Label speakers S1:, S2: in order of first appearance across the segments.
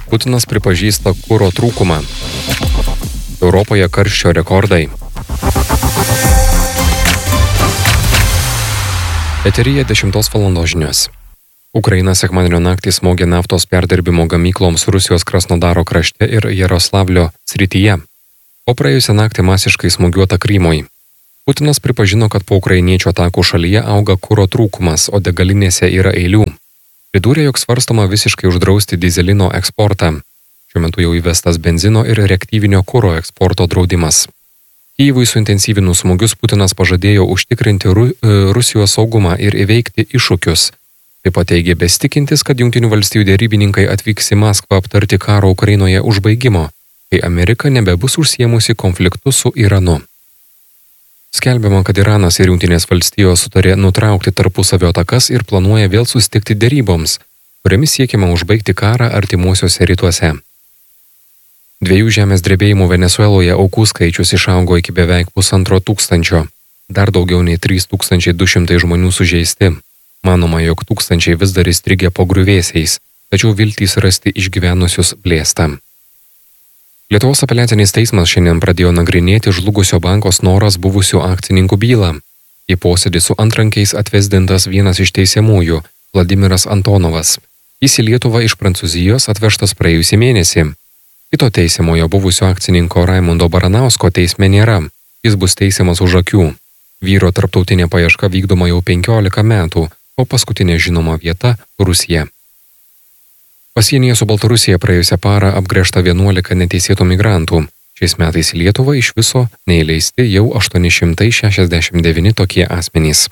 S1: Putinas pripažįsta kuro trūkumą. Europoje karščio rekordai. Eteryje 10 val. Žinios. Ukraina sekmadienio naktį smogė naftos perdirbimo gamykloms Rusijos Krasnodaro krašte ir Jaroslavlio srityje. O praėjusią naktį masiškai smūgiuota Krymui. Putinas pripažino, kad po ukrainiečių atakų šalyje auga kuro trūkumas, o degalinėse yra eilių. Pridūrė, jog svarstoma visiškai uždrausti dyzelino eksportą. Šiuo metu jau įvestas benzino ir reaktyvinio kuro eksporto draudimas. Kyjivui suintensyvinus smūgius Putinas pažadėjo užtikrinti Rusijos saugumą ir įveikti iššūkius. Taip pat teigė besitikintis, kad Jungtinių valstijų derybininkai atvyks į Maskvą aptarti karo Ukrainoje užbaigimo, kai Amerika nebebus užsiemusi konfliktu su Iranu. Skelbiama, kad Iranas ir Jungtinės valstijos sutarė nutraukti tarpusavio atakas ir planuoja vėl susitikti deryboms, kuriamis siekiama užbaigti karą artimuosiuose rytuose. 2 žemės drebėjimų Venesueloje aukų skaičius išaugo iki beveik 1500. Dar daugiau nei 3200 žmonių sužeisti. Manoma, jog tūkstančiai vis dar įstrigę po griuvėsiais, tačiau viltys rasti išgyvenusius blėsta. Lietuvos apeliacinis teismas šiandien pradėjo nagrinėti žlugusio banko Snoras buvusių akcininkų bylą. Į posėdį su antrankiais atvesdintas vienas iš teisiamųjų, Vladimiras Antonovas. Jis į Lietuvą iš Prancūzijos atvežtas praėjusį mėnesį. Kito teisiamojo buvusio akcininko Raimundo Baranausko teisme nėra. Jis bus teisiamas už akių. Vyro tarptautinė paieška vykdoma jau 15 metų, o paskutinė žinoma vieta – Rusija. Pasienyje su Baltarusija praėjusią parą apgręžta 11 neteisėtų migrantų. Šiais metais į Lietuvą iš viso neįleisti jau 869 tokie asmenys.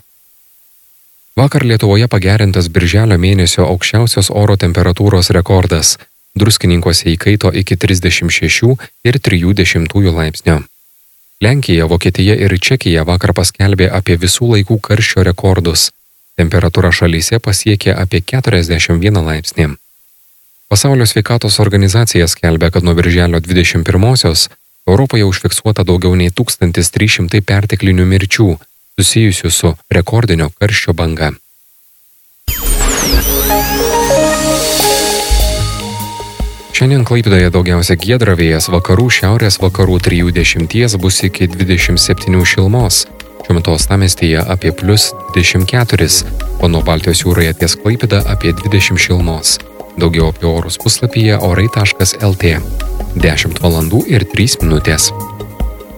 S1: Vakar Lietuvoje pagerintas birželio mėnesio aukščiausios oro temperatūros rekordas. Druskininkuose įkaito iki 36 ir 30 laipsnio. Lenkija, Vokietija ir Čekija vakar paskelbė apie visų laikų karščio rekordus. Temperatūra šalyse pasiekė apie 41 laipsnį. Pasaulio sveikatos organizacija skelbia, kad nuo birželio 21-osios Europoje užfiksuota daugiau nei 1300 perteklinių mirčių, susijusių su rekordinio karščio banga. Šiandien Klaipėdoje daugiausia giedra, vėjas vakarų, šiaurės vakarų 3-10 bus iki 27 šilumos. Šiuo metu uostamiestyje apie +24, o nuo Baltijos jūroje ties Klaipėda apie 20 šilumos. Daugiau apie orus puslapyje orai.lt. 10 val. ir 3 minutės.